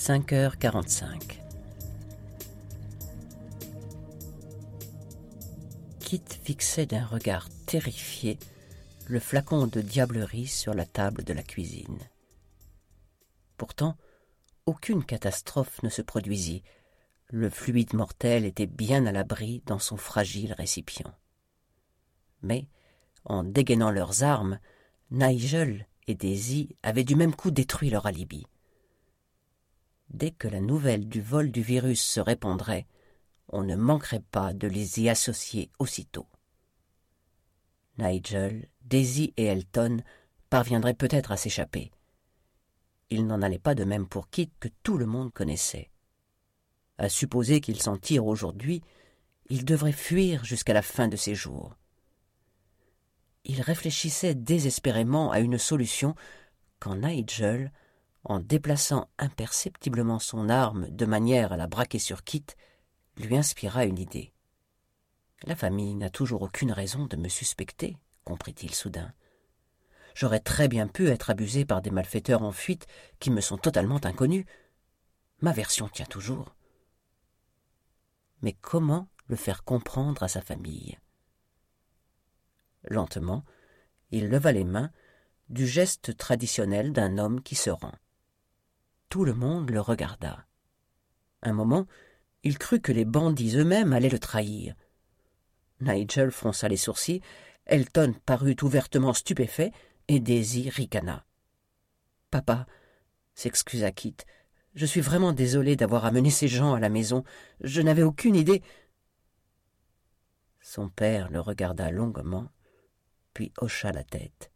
5h45. Kit fixait d'un regard terrifié le flacon de diablerie sur la table de la cuisine. Pourtant, aucune catastrophe ne se produisit. Le fluide mortel était bien à l'abri dans son fragile récipient. Mais, en dégainant leurs armes, Nigel et Daisy avaient du même coup détruit leur alibi. Dès que la nouvelle du vol du virus se répandrait, on ne manquerait pas de les y associer aussitôt. Nigel, Daisy et Elton parviendraient peut-être à s'échapper. Il n'en allait pas de même pour Kit que tout le monde connaissait. À supposer qu'il s'en tire aujourd'hui, il devrait fuir jusqu'à la fin de ses jours. Il réfléchissait désespérément à une solution quand Nigel, en déplaçant imperceptiblement son arme de manière à la braquer sur Kit, lui inspira une idée. « La famille n'a toujours aucune raison de me suspecter, comprit-il soudain. J'aurais très bien pu être abusé par des malfaiteurs en fuite qui me sont totalement inconnus. Ma version tient toujours. Mais comment le faire comprendre à sa famille ? Lentement, il leva les mains, du geste traditionnel d'un homme qui se rend. Tout le monde le regarda. Un moment, il crut que les bandits eux-mêmes allaient le trahir. Nigel fronça les sourcils, Elton parut ouvertement stupéfait, et Daisy ricana. « Papa, » s'excusa Kit, « je suis vraiment désolé d'avoir amené ces gens à la maison. Je n'avais aucune idée. » Son père le regarda longuement, puis hocha la tête.